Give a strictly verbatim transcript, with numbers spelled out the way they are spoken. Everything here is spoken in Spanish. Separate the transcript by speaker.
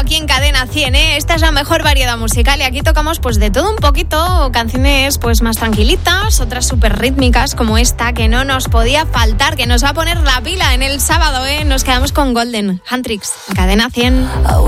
Speaker 1: aquí en Cadena cien, ¿eh? Esta es la mejor variedad musical y aquí tocamos pues de todo un poquito, canciones pues más tranquilitas, otras súper rítmicas como esta que no nos podía faltar, que nos va a poner la pila en el sábado, ¿eh? Nos quedamos con Golden, Huntrix, Cadena cien.